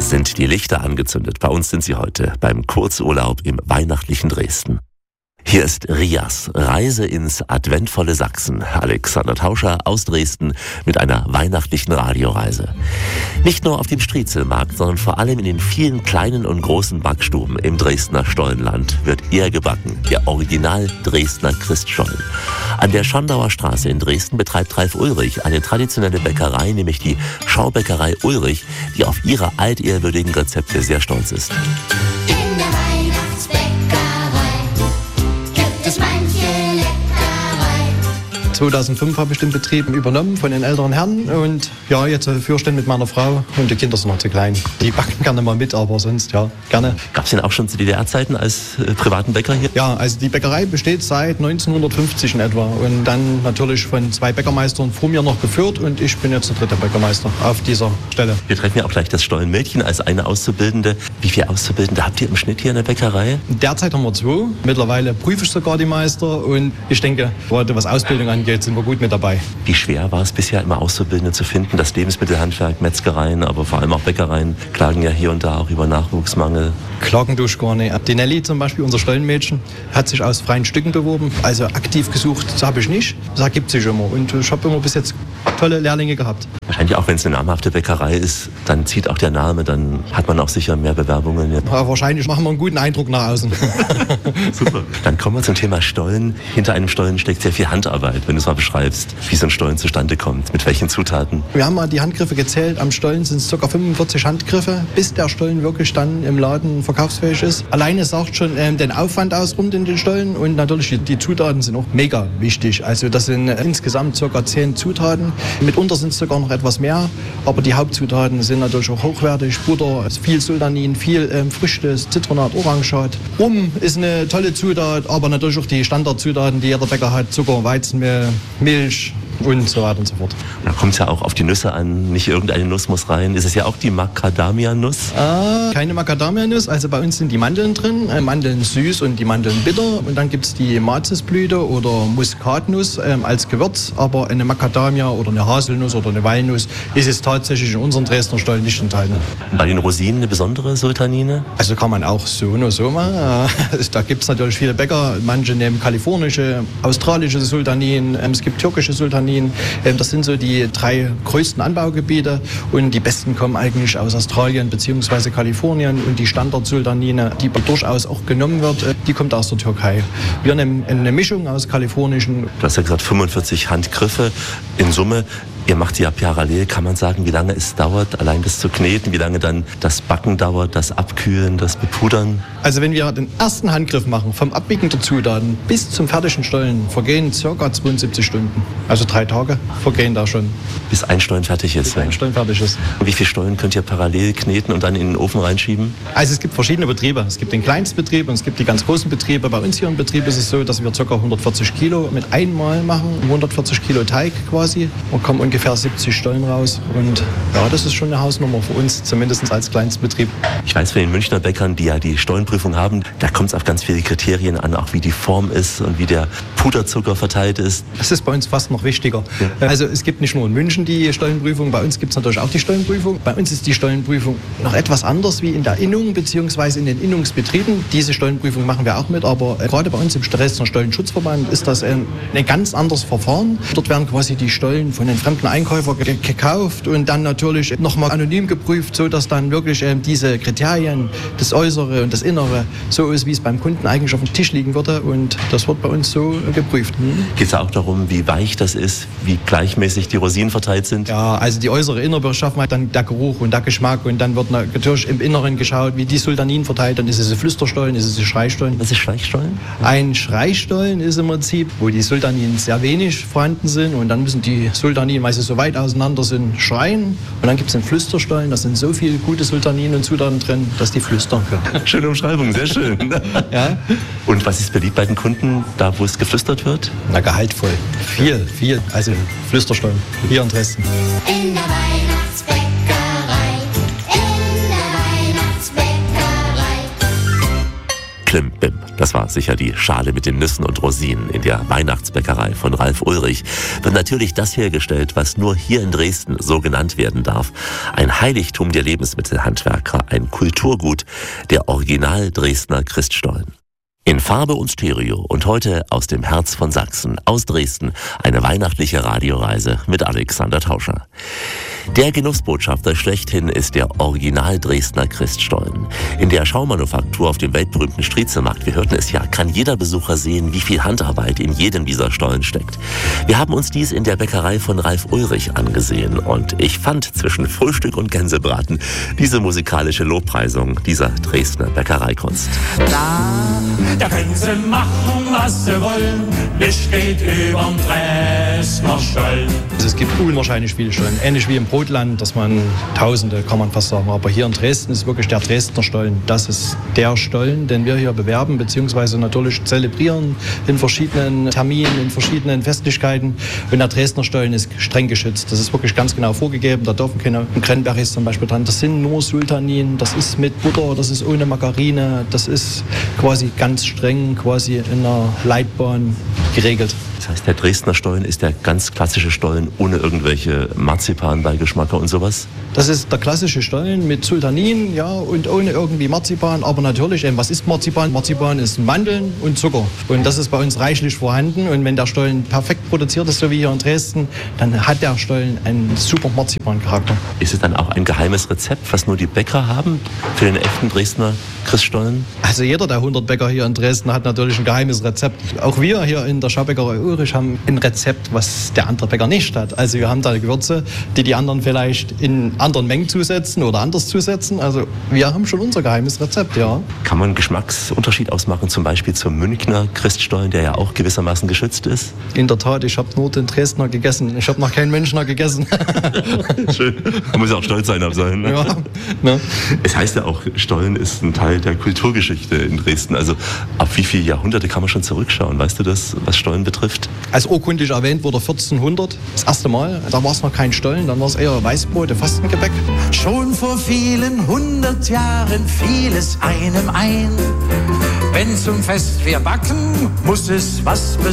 sind die Lichter angezündet. Bei uns sind sie heute beim Kurzurlaub im weihnachtlichen Dresden. Hier ist Rias, Reise ins adventvolle Sachsen. Alexander Tauscher aus Dresden mit einer weihnachtlichen Radioreise. Nicht nur auf dem Striezelmarkt, sondern vor allem in den vielen kleinen und großen Backstuben im Dresdner Stollenland wird eher gebacken. Der Original Dresdner Christstollen. An der Schondauer Straße in Dresden betreibt Ralf Ulrich eine traditionelle Bäckerei, nämlich die Schaubäckerei Ulrich, die auf ihre altehrwürdigen Rezepte sehr stolz ist. 2005 habe ich den Betrieb übernommen von den älteren Herren und ja, jetzt Fürstehen mit meiner Frau und die Kinder sind noch zu klein. Die backen gerne mal mit, aber sonst ja, gerne. Gab es denn auch schon zu DDR-Zeiten als privaten Bäcker hier? Ja, also die Bäckerei besteht seit 1950 in etwa und dann natürlich von 2 Bäckermeistern vor mir noch geführt und ich bin jetzt der 3. Bäckermeister auf dieser Stelle. Wir treffen ja auch gleich das Stollenmädchen als eine Auszubildende. Wie viele Auszubildende habt ihr im Schnitt hier in der Bäckerei? Derzeit haben wir 2. Mittlerweile prüfe ich sogar die Meister und ich denke, gerade was Ausbildung angeht, sind wir gut mit dabei. Wie schwer war es bisher immer Auszubildende zu finden? Das Lebensmittelhandwerk, Metzgereien, aber vor allem auch Bäckereien klagen ja hier und da auch über Nachwuchsmangel. Klagen tue ich gar nicht. Die Nelly zum Beispiel, unser Stollenmädchen, hat sich aus freien Stücken beworben. Also aktiv gesucht, das habe ich nicht. Das ergibt sich immer. Und ich habe immer bis jetzt tolle Lehrlinge gehabt. Wahrscheinlich auch, wenn es eine namhafte Bäckerei ist, dann zieht auch der Name, dann hat man auch sicher mehr Bewerbungen. Ja, wahrscheinlich machen wir einen guten Eindruck nach außen. Super. Dann kommen wir zum Thema Stollen. Hinter einem Stollen steckt sehr viel Handarbeit, wenn du es mal beschreibst, wie so ein Stollen zustande kommt, mit welchen Zutaten. Wir haben mal die Handgriffe gezählt. Am Stollen sind es ca. 45 Handgriffe, bis der Stollen wirklich dann im Laden verkaufsfähig ist. Alleine sagt schon den Aufwand aus rund in den Stollen und natürlich die Zutaten sind auch mega wichtig. Also das sind insgesamt ca. 10 Zutaten. Mitunter sind es sogar noch etwas mehr, aber die Hauptzutaten sind natürlich auch hochwertig. Butter, viel Sultanin, viel Früchte, Zitronat, Orangenschat. Rum ist eine tolle Zutat, aber natürlich auch die Standardzutaten, die jeder Bäcker hat. Zucker, Weizenmehl, Milch und so weiter und so fort. Da kommt es ja auch auf die Nüsse an. Nicht irgendeine Nuss muss rein. Ist es ja auch die Macadamia-Nuss? Keine Macadamia-Nuss. Also bei uns sind die Mandeln drin. Mandeln süß und die Mandeln bitter. Und dann gibt es die Mazisblüte oder Muskatnuss als Gewürz. Aber eine Macadamia oder eine Haselnuss oder eine Walnuss ist es tatsächlich in unseren Dresdner Stollen nicht enthalten. Bei den Rosinen eine besondere Sultanine? Also kann man auch so oder so machen. Da gibt es natürlich viele Bäcker. Manche nehmen kalifornische, australische Sultaninen. Es gibt türkische Sultaninen. Das sind so die 3 größten Anbaugebiete und die besten kommen eigentlich aus Australien bzw. Kalifornien und die Standard-Sultanine, die durchaus auch genommen wird, die kommt aus der Türkei. Wir nehmen eine Mischung aus kalifornischen. Du hast ja gesagt 45 Handgriffe in Summe. Ihr macht sie ja parallel. Kann man sagen, wie lange es dauert, allein das zu kneten, wie lange dann das Backen dauert, das Abkühlen, das Bepudern? Also wenn wir den ersten Handgriff machen, vom Abwiegen der Zutaten bis zum fertigen Stollen, vergehen ca. 72 Stunden. Also 3 Tage vergehen da schon. Bis ein Stollen fertig ist? Bis ein Stollen fertig ist. Und wie viele Stollen könnt ihr parallel kneten und dann in den Ofen reinschieben? Also es gibt verschiedene Betriebe. Es gibt den Kleinstbetrieb und es gibt die ganz großen Betriebe. Bei uns hier im Betrieb ist es so, dass wir ca. 140 Kilo mit einmal machen. 140 Kilo Teig quasi. Wir kommen ungefähr 70 Stollen raus. Und ja, das ist schon eine Hausnummer für uns, zumindest als Kleinstbetrieb. Ich weiß von den Münchner Bäckern, die ja die Stollenprüfung haben, da kommt es auf ganz viele Kriterien an, auch wie die Form ist und wie der Puderzucker verteilt ist. Das ist bei uns fast noch wichtiger. Ja. Also es gibt nicht nur in München die Stollenprüfung, bei uns gibt es natürlich auch die Stollenprüfung. Bei uns ist die Stollenprüfung noch etwas anders wie in der Innung bzw. in den Innungsbetrieben. Diese Stollenprüfung machen wir auch mit, aber gerade bei uns im Dresdner Stollenschutzverband ist das ein ganz anderes Verfahren. Dort werden quasi die Stollen von den fremden Einkäufern gekauft und dann natürlich nochmal anonym geprüft, sodass dann wirklich diese Kriterien, das Äußere und das Innere, so ist, wie es beim Kunden eigentlich auf dem Tisch liegen würde, und das wird bei uns so geprüft. Geht es auch darum, wie weich das ist, wie gleichmäßig die Rosinen verteilt sind? Ja, also die äußere Innerbeschaffenheit, dann der Geruch und der Geschmack, und dann wird natürlich im Inneren geschaut, wie die Sultaninen verteilt. Dann ist es ein Flüsterstollen, ist es ein Schreistollen. Was ist Schreistollen? Ein Schreistollen ist im Prinzip, wo die Sultaninen sehr wenig vorhanden sind, und dann müssen die Sultaninen, weil sie so weit auseinander sind, schreien. Und dann gibt es einen Flüsterstollen, da sind so viele gute Sultaninen und Zutaten drin, dass die flüstern können. Schöne Umschreibung, sehr schön. Ja? Und was ist beliebt bei den Kunden, da wo es geflüstert wird? Na, gehaltvoll. Viel. Also Flüsterstollen hier in Dresden. In der Weihnachtsbäckerei, in der Weihnachtsbäckerei. Klimbim. Das war sicher die Schale mit den Nüssen und Rosinen in der Weihnachtsbäckerei von Ralf Ulrich. Wird natürlich das hergestellt, was nur hier in Dresden so genannt werden darf. Ein Heiligtum der Lebensmittelhandwerker, ein Kulturgut, der Original Dresdner Christstollen. In Farbe und Stereo und heute aus dem Herz von Sachsen, aus Dresden, eine weihnachtliche Radioreise mit Alexander Tauscher. Der Genussbotschafter schlechthin ist der Original Dresdner Christstollen. In der Schaumanufaktur auf dem weltberühmten Striezelmarkt, wir hörten es ja, kann jeder Besucher sehen, wie viel Handarbeit in jedem dieser Stollen steckt. Wir haben uns dies in der Bäckerei von Ralf Ulrich angesehen und ich fand zwischen Frühstück und Gänsebraten diese musikalische Lobpreisung dieser Dresdner Bäckereikunst. Da können sie machen, was sie wollen, Licht steht überm Dresdner Stollen. Es gibt unwahrscheinlich viele Stollen, ähnlich wie im Brotland, dass man Tausende, kann man fast sagen. Aber hier in Dresden ist wirklich der Dresdner Stollen. Das ist der Stollen, den wir hier bewerben, beziehungsweise natürlich zelebrieren in verschiedenen Terminen, in verschiedenen Festlichkeiten. Und der Dresdner Stollen ist streng geschützt. Das ist wirklich ganz genau vorgegeben. Da dürfen keine Cranberries zum Beispiel dran. Das sind nur Sultanin, das ist mit Butter, das ist ohne Margarine, das ist quasi ganz streng, quasi in einer Leitbahn geregelt. Das heißt, der Dresdner Stollen ist der ganz klassische Stollen ohne irgendwelche Marzipanbeigeschmäcker und sowas? Das ist der klassische Stollen mit Sultanin, ja, und ohne irgendwie Marzipan. Aber natürlich, was ist Marzipan? Marzipan ist Mandeln und Zucker. Und das ist bei uns reichlich vorhanden. Und wenn der Stollen perfekt produziert ist, so wie hier in Dresden, dann hat der Stollen einen super Marzipan-Charakter. Ist es dann auch ein geheimes Rezept, was nur die Bäcker haben für den echten Dresdner Christstollen? Also jeder der 100 Bäcker hier in Dresden hat natürlich ein geheimes Rezept. Auch wir hier in der Schaubäckerei Ulrich haben ein Rezept, was der andere Bäcker nicht hat. Also wir haben da Gewürze, die anderen vielleicht in anderen Mengen zusetzen oder anders zusetzen. Also wir haben schon unser geheimes Rezept, ja. Kann man einen Geschmacksunterschied ausmachen, zum Beispiel zum Münchner Christstollen, der ja auch gewissermaßen geschützt ist? In der Tat, ich habe nur den Dresdner gegessen. Ich habe noch keinen Münchner gegessen. Schön. Man muss ja auch stolz sein auf seinen. Ne? Ja. Ne? Es heißt ja auch, Stollen ist ein Teil der Kulturgeschichte in Dresden. Also ab wie viele Jahrhunderte kann man schon zurückschauen? Weißt du das, was Stollen betrifft? Als urkundlich erwähnt wurde 1400, das erste Mal. Da war es noch kein Stollen, dann war es eher Weißbrot, Fastengebäck. Schon vor vielen 100 Jahren fiel es einem ein, wenn zum Fest wir backen, muss es was